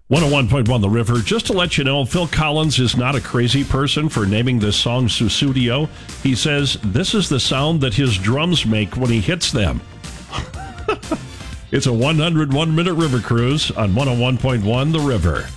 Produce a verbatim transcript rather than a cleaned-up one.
one oh one point one The River. Just to let you know, Phil Collins is not a crazy person for naming this song Sussudio. He says this is the sound that his drums make when he hits them. It's a one hundred one minute river cruise on one oh one point one The River.